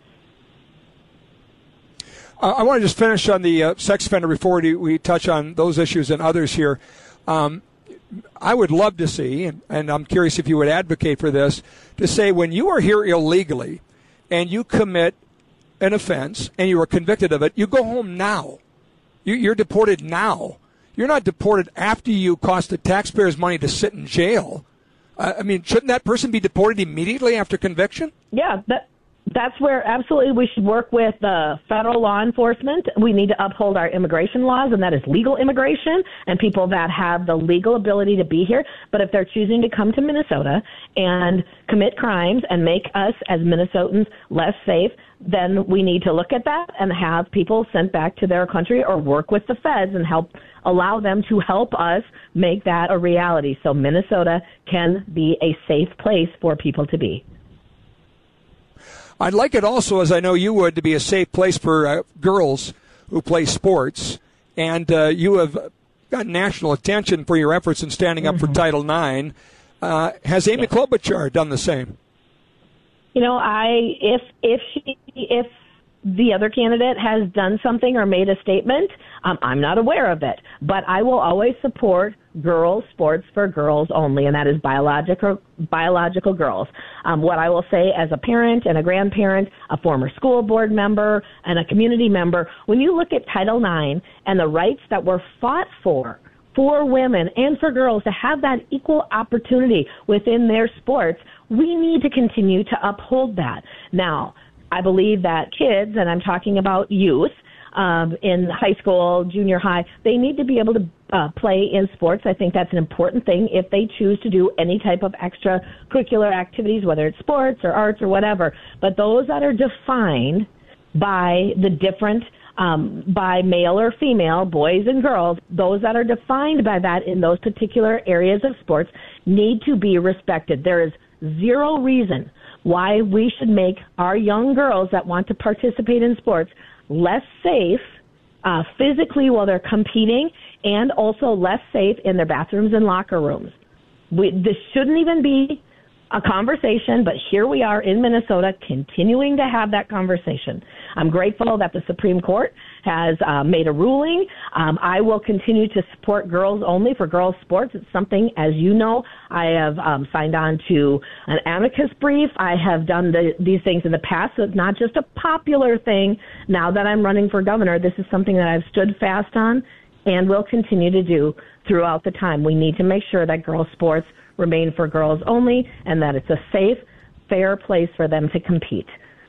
Uh, I want to just finish on the uh, sex offender before we, we touch on those issues and others here. Um, I would love to see, and, and I'm curious if you would advocate for this, to say when you are here illegally and you commit an offense and you are convicted of it, you go home now. You, you're deported now. You're not deported after you cost the taxpayers money to sit in jail. Uh, I mean, shouldn't that person be deported immediately after conviction? Yeah, that that's where absolutely we should work with uh, federal law enforcement. We need to uphold our immigration laws, and that is legal immigration and people that have the legal ability to be here. But if they're choosing to come to Minnesota and commit crimes and make us as Minnesotans less safe, then we need to look at that and have people sent back to their country or work with the feds and help allow them to help us make that a reality so Minnesota can be a safe place for people to be. I'd like it also, as I know you would, to be a safe place for uh, girls who play sports. And uh, you have got national attention for your efforts in standing up mm-hmm. for Title nine. Uh, has Amy yes. Klobuchar done the same? You know, I if if she if the other candidate has done something or made a statement, um, I'm not aware of it. But I will always support girls sports for girls only, and that is biological biological girls. Um, what I will say as a parent and a grandparent, a former school board member, and a community member, when you look at Title nine and the rights that were fought for for women and for girls to have that equal opportunity within their sports, we need to continue to uphold that. Now, I believe that kids, and I'm talking about youth, um, in high school, junior high, they need to be able to uh, play in sports. I think that's an important thing if they choose to do any type of extracurricular activities, whether it's sports or arts or whatever. But those that are defined by the different Um, by male or female, boys and girls, those that are defined by that in those particular areas of sports need to be respected. There is zero reason why we should make our young girls that want to participate in sports less safe uh, physically while they're competing, and also less safe in their bathrooms and locker rooms. We, this shouldn't even be a conversation, but here we are in Minnesota continuing to have that conversation. I'm grateful that the Supreme Court has uh, made a ruling. Um, I will continue to support girls only for girls sports. It's something, as you know, I have um, signed on to an amicus brief. I have done the, these things in the past, so it's not just a popular thing. Now that I'm running for governor, this is something that I've stood fast on and will continue to do throughout the time. We need to make sure that girls sports remain for girls only, and that it's a safe, fair place for them to compete.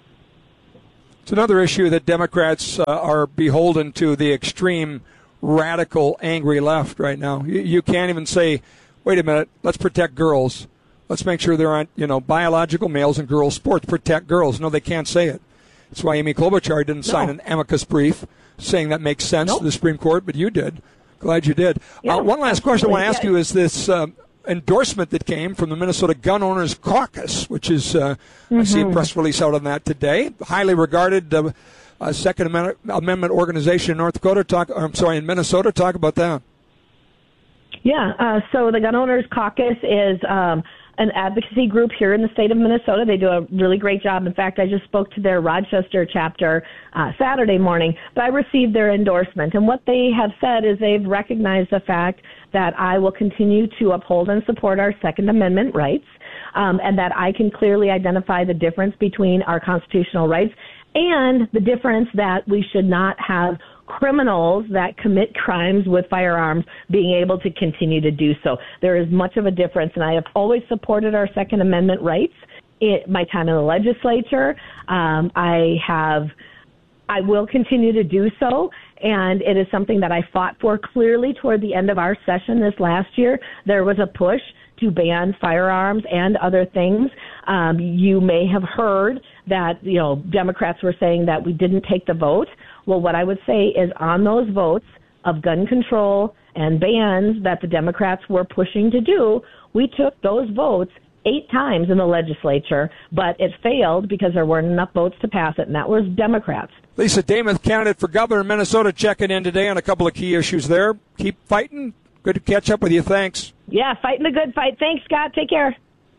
It's another issue that Democrats uh, are beholden to the extreme, radical, angry left right now. You, you can't even say, wait a minute, let's protect girls. Let's make sure there aren't, you know, biological males in girls' sports. Protect girls. No, they can't say it. That's why Amy Klobuchar didn't no. sign an amicus brief saying that makes sense nope. to the Supreme Court, but you did. Glad you did. Yeah, uh, one last question I want to ask yeah. you is this uh, endorsement that came from the Minnesota Gun Owners Caucus, which is, uh, mm-hmm. I see a press release out on that today, highly regarded uh, uh, Second Amendment, Amendment organization in North Dakota. Talk, or, I'm sorry, in Minnesota. Talk about that. Yeah, uh, so the Gun Owners Caucus is um, an advocacy group here in the state of Minnesota. They do a really great job. In fact, I just spoke to their Rochester chapter uh, Saturday morning, but I received their endorsement. And what they have said is they've recognized the fact that I will continue to uphold and support our Second Amendment rights, um, and that I can clearly identify the difference between our constitutional rights and the difference that we should not have criminals that commit crimes with firearms being able to continue to do so. There is much of a difference, and I have always supported our Second Amendment rights in my time in the legislature. Um, I have, I will continue to do so, and it is something that I fought for clearly toward the end of our session this last year. There was a push to ban firearms and other things. Um, you may have heard that, you know, Democrats were saying that we didn't take the vote. Well, what I would say is on those votes of gun control and bans that the Democrats were pushing to do, we took those votes eight times in the legislature, but it failed because there weren't enough votes to pass it, and that was Democrats. Lisa Damoth, candidate for governor of Minnesota, checking in today on a couple of key issues there. Keep fighting. Good to catch up with you. Thanks. Yeah, fighting the good fight. Thanks, Scott. Take care.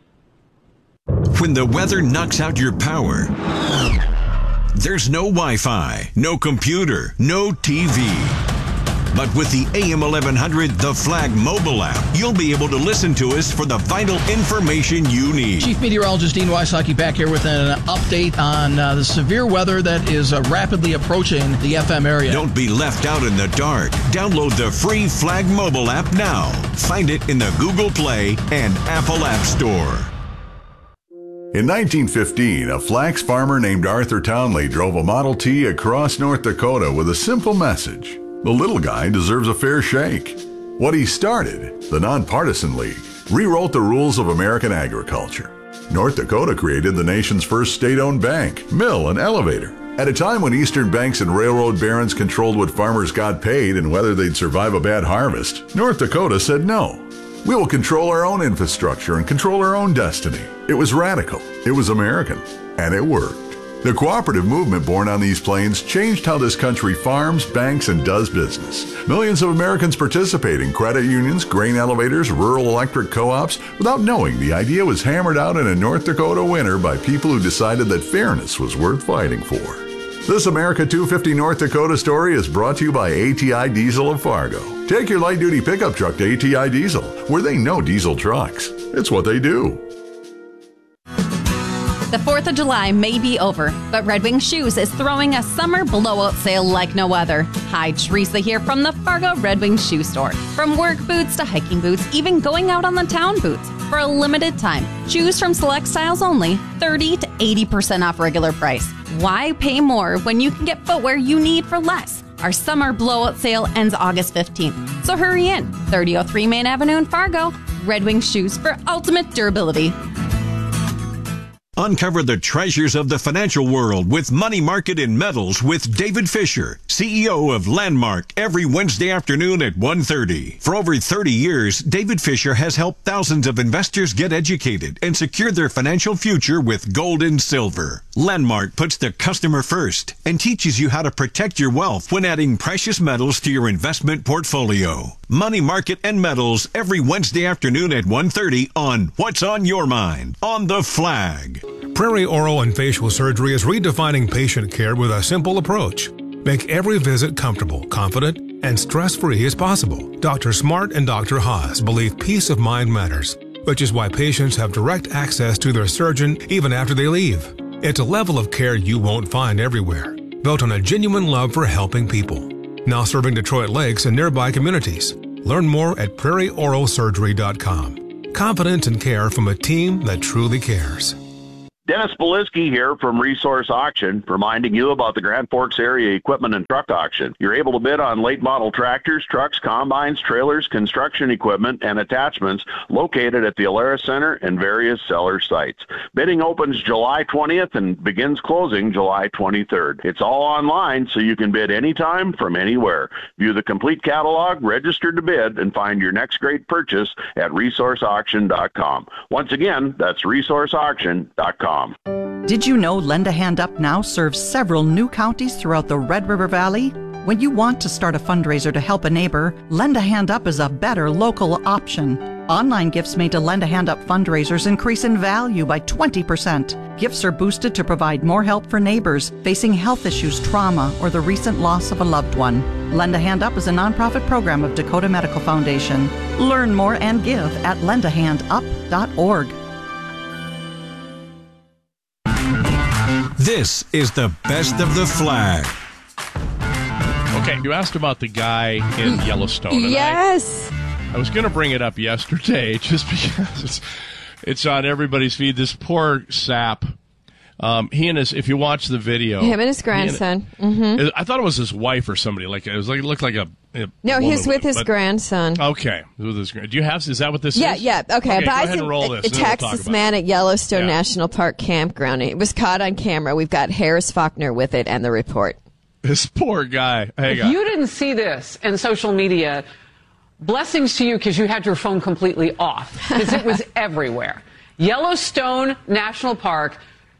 When the weather knocks out your power, there's no Wi-Fi, no computer, no T V. But with the A M eleven hundred The Flag mobile app, you'll be able to listen to us for the vital information you need. Chief Meteorologist Dean Wysocki back here with an update on uh, the severe weather that is uh, rapidly approaching the F M area. Don't be left out in the dark. Download the free Flag mobile app now. Find it in the Google Play and Apple App Store. In nineteen fifteen, a flax farmer named Arthur Townley drove a Model T across North Dakota with a simple message. The little guy deserves a fair shake. What he started, the Nonpartisan League, rewrote the rules of American agriculture. North Dakota created the nation's first state-owned bank, mill, and elevator. At a time when Eastern banks and railroad barons controlled what farmers got paid and whether they'd survive a bad harvest, North Dakota said no. We will control our own infrastructure and control our own destiny. It was radical, it was American, and it worked. The cooperative movement born on these plains changed how this country farms, banks, and does business. Millions of Americans participate in credit unions, grain elevators, rural electric co-ops, without knowing the idea was hammered out in a North Dakota winter by people who decided that fairness was worth fighting for. This America two fifty North Dakota story is brought to you by A T I Diesel of Fargo. Take your light-duty pickup truck to A T I Diesel, where they know diesel trucks. It's what they do. The fourth of July may be over, but Red Wing Shoes is throwing a summer blowout sale like no other. Hi, Teresa here from the Fargo Red Wing Shoe Store. From work boots to hiking boots, even going out on the town boots. For a limited time, choose from select styles only, thirty to eighty percent off regular price. Why pay more when you can get footwear you need for less? Our summer blowout sale ends August fifteenth, so hurry in. thirty oh three Main Avenue in Fargo. Red Wing Shoes for ultimate durability. Uncover the treasures of the financial world with Money Market and Metals with David Fisher, C E O of Landmark, every Wednesday afternoon at one thirty. For over thirty years, David Fisher has helped thousands of investors get educated and secure their financial future with gold and silver. Landmark puts the customer first and teaches you how to protect your wealth when adding precious metals to your investment portfolio. Money Market and Metals every Wednesday afternoon at one thirty on What's on Your Mind on The Flag. Prairie Oral and Facial Surgery is redefining patient care with a simple approach. Make every visit comfortable, confident, and stress-free as possible. Doctor Smart and Doctor Haas believe peace of mind matters, which is why patients have direct access to their surgeon even after they leave. It's a level of care you won't find everywhere, built on a genuine love for helping people. Now serving Detroit Lakes and nearby communities. Learn more at prairie oral surgery dot com. Confidence and care from a team that truly cares. Dennis Belisky here from Resource Auction, reminding you about the Grand Forks Area Equipment and Truck Auction. You're able to bid on late model tractors, trucks, combines, trailers, construction equipment, and attachments located at the Alara Center and various seller sites. Bidding opens July twentieth and begins closing July twenty-third. It's all online, so you can bid anytime from anywhere. View the complete catalog, register to bid, and find your next great purchase at resource auction dot com. Once again, that's resource auction dot com. Did you know Lend a Hand Up now serves several new counties throughout the Red River Valley? When you want to start a fundraiser to help a neighbor, Lend a Hand Up is a better local option. Online gifts made to Lend a Hand Up fundraisers increase in value by twenty percent. Gifts are boosted to provide more help for neighbors facing health issues, trauma, or the recent loss of a loved one. Lend a Hand Up is a nonprofit program of Dakota Medical Foundation. Learn more and give at lend a hand up dot org. This is the best of the flag. Okay, you asked about the guy in Yellowstone. And yes. I, I was going to bring it up yesterday just because it's, it's on everybody's feed. This poor sap. Um, he and his, if you watch the video. Him and his grandson. And, mm-hmm. I thought it was his wife or somebody. Like it was like it looked like a. a no, he's with his but, grandson. Okay, with his. Do you have? Is that what this yeah, is? Yeah, yeah. Okay, okay but go I ahead and roll this. A Texas we'll man at Yellowstone yeah. National Park campground. It was caught on camera. We've got Harris Faulkner with it and the report. This poor guy. Hang if on. you didn't see this in social media, blessings to you because you had your phone completely off because it was everywhere. Yellowstone National Park,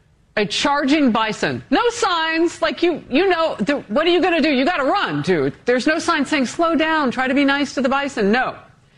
a charging bison. No signs. Like, you you know, the, what are you going to do? You got to run, dude. There's no sign saying slow down, try to be nice to the bison. No.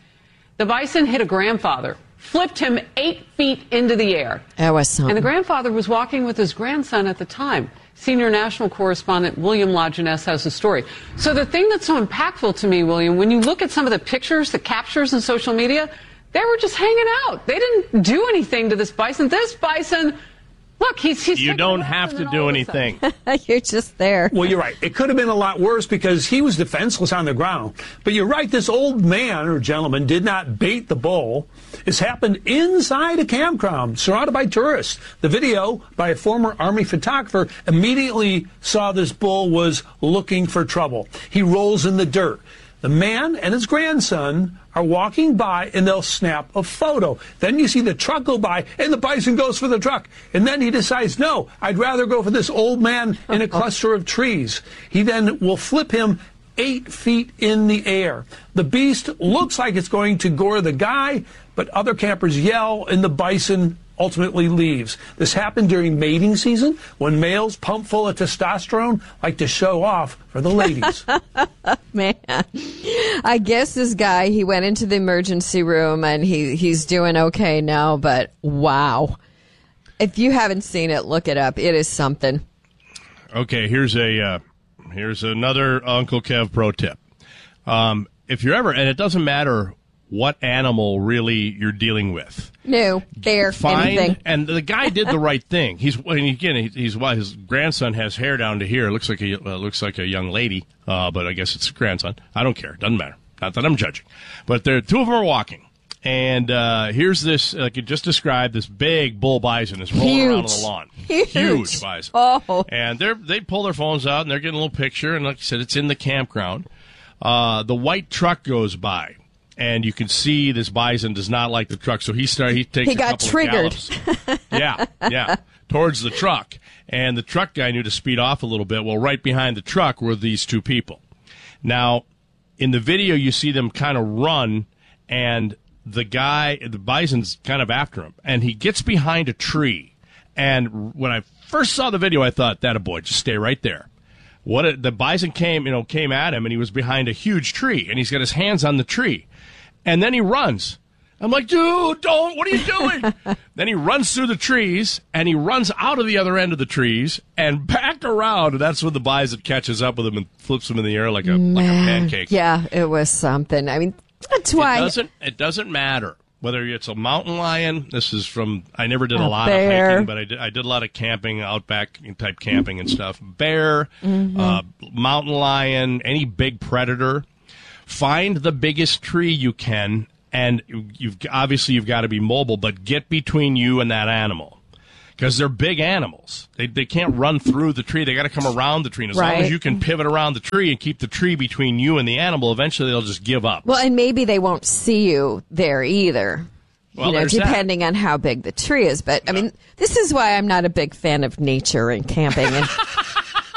The bison hit a grandfather, flipped him eight feet into the air. That was something. And the grandfather was walking with his grandson at the time. Senior national correspondent William Lajeunesse has the story. So the thing that's so impactful to me, William, when you look at some of the pictures, the captures in social media, they were just hanging out. They didn't do anything to this bison. This bison, look, he's... he's you don't have to do anything. You're just there. Well, you're right. It could have been a lot worse because he was defenseless on the ground. But you're right, this old man or gentleman did not bait the bull. This happened inside a campground, surrounded by tourists. The video by a former Army photographer immediately saw this bull was looking for trouble. He rolls in the dirt. The man and his grandson are walking by, and they'll snap a photo. Then you see the truck go by, and the bison goes for the truck. And then he decides, no, I'd rather go for this old man in a cluster of trees. He then will flip him eight feet in the air. The beast looks like it's going to gore the guy, but other campers yell, and the bison ultimately leaves. This happened during mating season when males pumped full of testosterone like to show off for the ladies. Man, I guess this guy, he went into the emergency room and he he's doing okay now, but wow. If you haven't seen it, look it up. It is something. Okay, here's a uh, here's another Uncle Kev pro tip. Um, if you're ever, and it doesn't matter what animal really you're dealing with. No, bear, Find, anything. And the guy did the right thing. He's and again, he's, he's well, his grandson has hair down to here. Looks like a uh, looks like a young lady, uh, but I guess it's a grandson. I don't care. Doesn't matter. Not that I'm judging. But the two of them are walking, and uh, here's this. Like you just described, this big bull bison is rolling Huge. around on the lawn. Huge. Huge bison. Oh. And they they pull their phones out and they're getting a little picture. And like I said, it's in the campground. Uh, the white truck goes by. And you can see this bison does not like the truck, so he started. He takes. He got a couple triggered. Of gallops. yeah, yeah, towards the truck, and the truck guy knew to speed off a little bit. Well, right behind the truck were these two people. Now, in the video, you see them kind of run, and the guy, the bison's kind of after him, and he gets behind a tree. And when I first saw the video, I thought, "That a boy, just stay right there." What a, the bison came, you know, came at him, and he was behind a huge tree, and he's got his hands on the tree. And then he runs. I'm like, dude, don't, what are you doing? Then he runs through the trees, and he runs out of the other end of the trees and back around. And that's when the bison catches up with him and flips him in the air like a, like a pancake. Yeah, it was something. I mean, that's why. It doesn't, it doesn't matter whether it's a mountain lion. This is from, I never did a, A lot bear. of hiking, but I did, I did a lot of camping, outback type camping and stuff. Bear, Mhm. uh, mountain lion, any big predator. Find the biggest tree you can, and you've obviously you've got to be mobile, but get between you and that animal, because they're big animals. They they can't run through the tree. They got to come around the tree. And as long Right. as you can pivot around the tree and keep the tree between you and the animal, eventually they'll just give up. Well, and maybe they won't see you there either. Well, you know, there's that. depending on how big the tree is. But I mean, this is why I'm not a big fan of nature and camping. And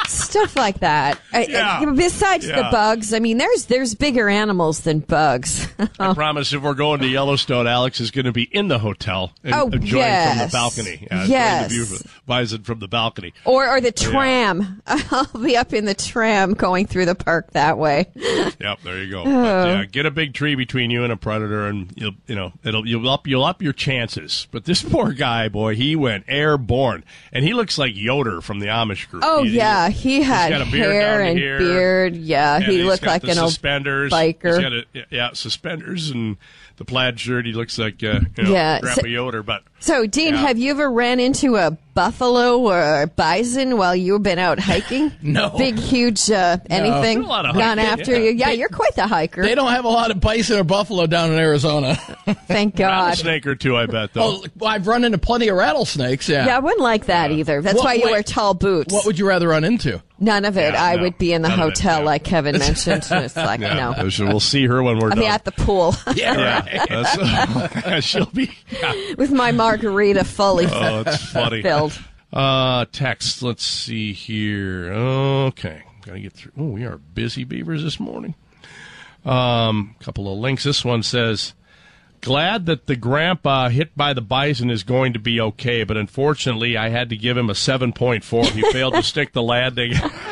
Stuff like that. Yeah. Uh, Besides Yeah. the bugs, I mean, there's there's bigger animals than bugs. I promise if we're going to Yellowstone, Alex is going to be in the hotel and Oh, enjoying yes. from the balcony. Yeah, Yes. enjoying the view of bison from the balcony. Or or the tram. I'll be up in the tram going through the park that way. Yep, there you go. Oh. But, yeah, get a big tree between you and a predator, and you'll you know it'll you'll up you'll up your chances. But this poor guy, boy, he went airborne, and he looks like Yoder from the Amish group. Oh, He- yeah. He had got a beard hair down to and here, beard. Yeah, and he he's looked got like the an old suspenders. biker. He's got a, yeah, suspenders and the plaid shirt. He looks like uh, you know, Yeah, Grandpa so- Yoder, but. So, Dean, Yeah. have you ever ran into a buffalo or a bison while you've been out hiking? No. Big, huge, uh, anything A lot of gone hiking, after yeah. you? Yeah, They- you're quite the hiker. They don't have a lot of bison or buffalo down in Arizona. Thank God. Rattlesnake or two, I bet, though. Oh, well, I've run into plenty of rattlesnakes, yeah. Yeah, I wouldn't like that either. That's What- why you wait, wear tall boots. What would you rather run into? None of it. Yeah, I no, would be in the none of it, hotel, yeah. like Kevin mentioned. It's like, Yeah, no. so we'll see her when we're I'll done. be at the pool yeah, that's- she'll be. Yeah. with my margarita fully Oh, it's funny. filled. Uh, text. Let's see here. Okay, gotta get through. Oh, we are busy beavers this morning. Um, couple of links. This one says, "Glad that the grandpa hit by the bison is going to be okay, but unfortunately, I had to give him a seven point four. He failed to stick the landing."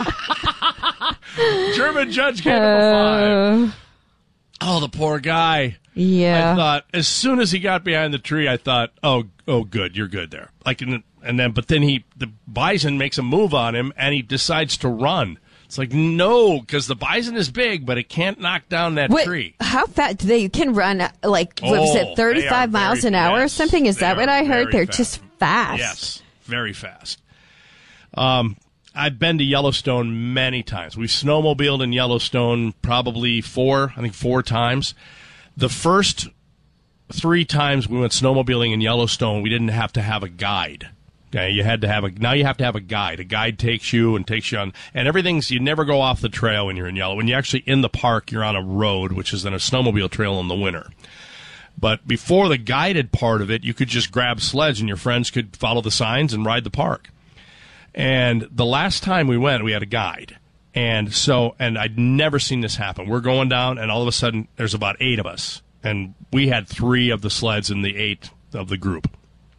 German judge gave him a five. Oh, the poor guy. Yeah. I thought as soon as he got behind the tree, I thought, "Oh, oh, good, you're good there." Like, and, and then, but then he, the bison makes a move on him, and he decides to run. It's like, no, because the bison is big, but it can't knock down that Wait, tree. how fast they can run? uh, Like, what was Oh, it, thirty-five they are miles very- an hour or yes, something? Is they that what are I heard? very They're fast. just fast. Yes, very fast. Um, I've been to Yellowstone many times. We've snowmobiled in Yellowstone probably four, I think four times. The first three times we went snowmobiling in Yellowstone, we didn't have to have a guide. Okay, you had to have a. Now you have to have a guide. A guide takes you and takes you on, and everything's. You never go off the trail when you're in Yellow. When you're actually in the park, you're on a road, which is then a snowmobile trail in the winter. But before the guided part of it, you could just grab sleds and your friends could follow the signs and ride the park. And the last time we went, we had a guide. And so, and I'd never seen this happen. We're going down, and all of a sudden, there's about eight of us. And we had three of the sleds in the eight of the group.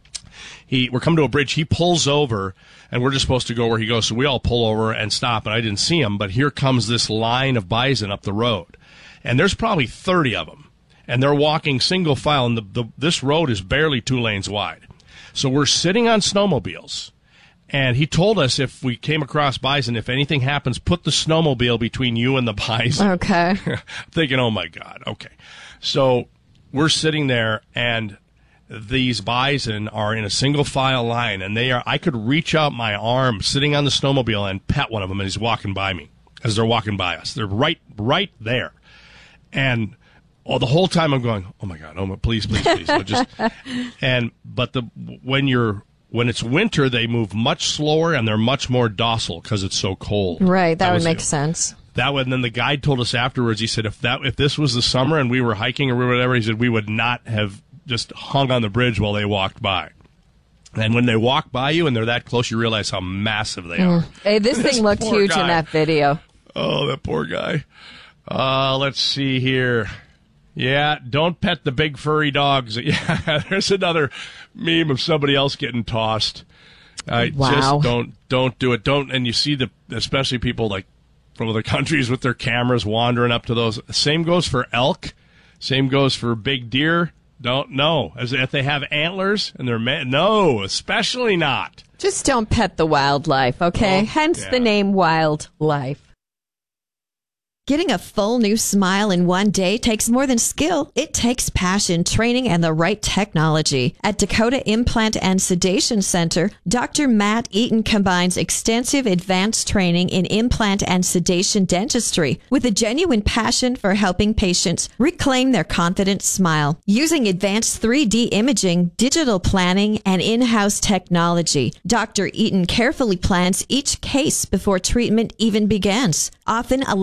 He, we're coming to a bridge. He pulls over, and we're just supposed to go where he goes. So we all pull over and stop, and I didn't see him. But here comes this line of bison up the road. And there's probably thirty of them. And they're walking single file, and the, the, this road is barely two lanes wide. So we're sitting on snowmobiles. And he told us if we came across bison, if anything happens, put the snowmobile between you and the bison. Okay. I'm thinking, oh, my God, okay. So we're sitting there, and these bison are in a single file line, and they are. I could reach out my arm sitting on the snowmobile and pet one of them, and he's walking by me as they're walking by us. They're right, right there. And oh, the whole time I'm going, oh, my God, oh, my, please, please, please. So just, and but the when you're When it's winter, they move much slower and they're much more docile because it's so cold. Right, that, would was make the- sense. That would, and then the guide told us afterwards. He said if that if this was the summer and we were hiking or whatever, he said we would not have just hung on the bridge while they walked by. And when they walk by you and they're that close, you realize how massive they are. Mm. Hey, this, This thing looked poor huge guy. in that video. Oh, that poor guy. Uh, let's see here. Yeah, don't pet the big furry dogs. Yeah, there's another meme of somebody else getting tossed. I Wow. just don't don't do it. Don't and you see the especially people like from other countries with their cameras wandering up to those. Same goes for elk. Same goes for big deer. Don't no. As if they have antlers and they're ma- no, especially not. Just don't pet the wildlife, okay? Oh, Hence yeah. the name Wildlife. Getting a full new smile in one day takes more than skill. It takes passion, training, and the right technology. At Dakota Implant and Sedation Center, Doctor Matt Eaton combines extensive advanced training in implant and sedation dentistry with a genuine passion for helping patients reclaim their confident smile. Using advanced three D imaging, digital planning, and in-house technology, Doctor Eaton carefully plans each case before treatment even begins, often